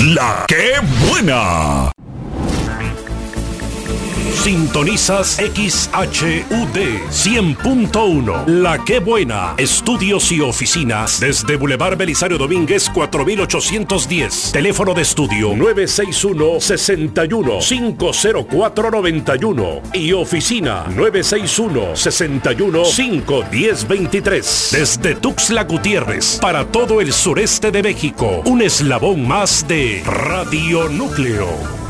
La que buena. Sintonizas XHUD 100.1. La que buena. Estudios y oficinas desde Boulevard Belisario Domínguez 4810. Teléfono de estudio 961-61-50491 y oficina 961-61-51023. Desde Tuxtla Gutiérrez para todo el sureste de México. Un eslabón más de Radio Núcleo.